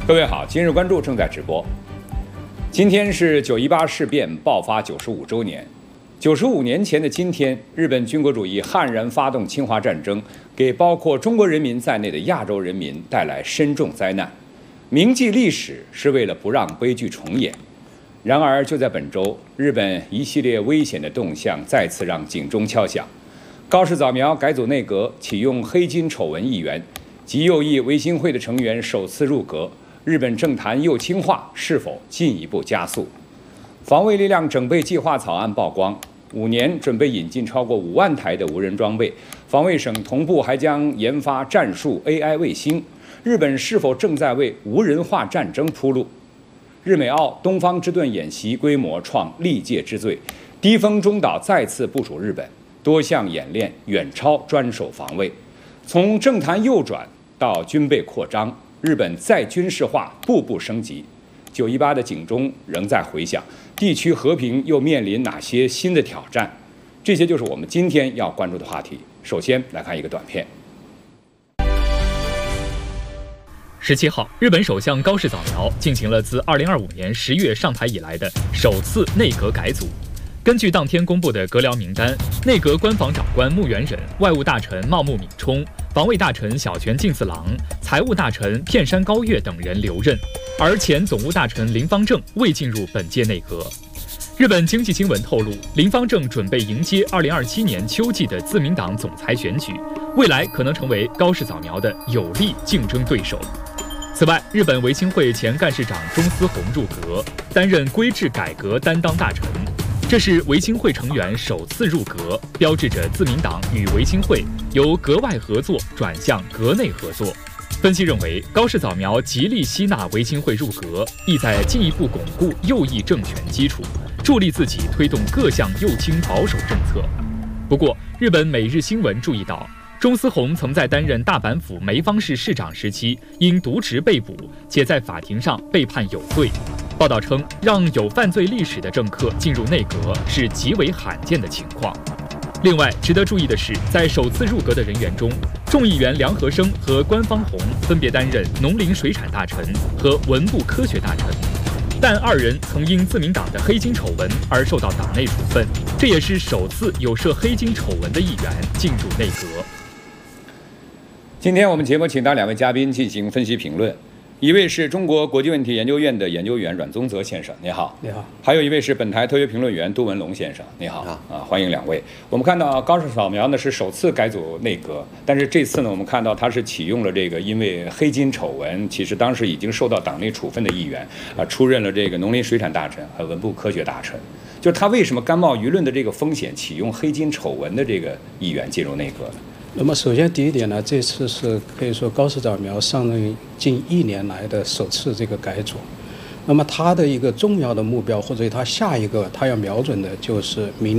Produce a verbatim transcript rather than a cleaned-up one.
各位好，今日关注正在直播。今天是九一八事变爆发九十五周年。九十五年前的今天，日本军国主义悍然发动侵华战争，给包括中国人民在内的亚洲人民带来深重灾难。铭记历史是为了不让悲剧重演。然而，就在本周，日本一系列危险的动向再次让警钟敲响。高市早苗改组内阁，启用黑金丑闻议员，极右翼维新会的成员首次入阁。日本政坛右倾化是否进一步加速？防卫力量整备计划草案曝光，五年准备引进超过五万台的无人装备。防卫省同步还将研发战术 A I 卫星。日本是否正在为无人化战争铺路？日美澳东方之盾演习规模创历届之最，低风中岛再次部署日本，多项演练远超专守防卫。从政坛右转到军备扩张，日本再军事化步步升级。九一八的警钟仍在回响，地区和平又面临哪些新的挑战？这些就是我们今天要关注的话题。首先来看一个短片。 十七号，日本首相高市早苗进行了自二零二五年十月上台以来的首次内阁改组。根据当天公布的阁僚名单，内阁官房长官木原忍、外务大臣茂木敏充、防卫大臣小泉进次郎、财务大臣片山高月等人留任，而前总务大臣林方正未进入本届内阁。日本经济新闻透露，林方正准备迎接二零二七年秋季的自民党总裁选举，未来可能成为高市早苗的有力竞争对手。此外，日本维新会前干事长中司宏入阁，担任规制改革担当大臣。这是维新会成员首次入阁，标志着自民党与维新会由阁外合作转向阁内合作。分析认为，高市早苗极力吸纳维新会入阁，意在进一步巩固右翼政权基础，助力自己推动各项右倾保守政策。不过，日本每日新闻注意到，中司宏曾在担任大阪府梅方市市长时期因渎职被捕，且在法庭上被判有罪。报道称，让有犯罪历史的政客进入内阁是极为罕见的情况。另外，值得注意的是，在首次入阁的人员中，众议员梁和生和官方宏分别担任农林水产大臣和文部科学大臣，但二人曾因自民党的黑金丑闻而受到党内处分，这也是首次有涉黑金丑闻的议员进入内阁。 今天我们节目请到两位嘉宾进行分析评论，一位是中国国际问题研究院的研究员阮宗泽先生，你好。 你好。 还有一位是本台特约评论员杜文龙先生，你好。啊，欢迎两位。我们看到高市早苗呢是首次改组内阁，但是这次呢，我们看到他是启用了这个因为黑金丑闻，其实当时已经受到党内处分的议员啊，出任了这个农林水产大臣和文部科学大臣。就是他为什么甘冒舆论的这个风险，启用黑金丑闻的这个议员进入内阁呢？ 那么首先第一点呢，这次是可以说高市早苗上任近一年来的首次这个改组。那么他的一个重要的目标，或者他下一个他要瞄准的就是明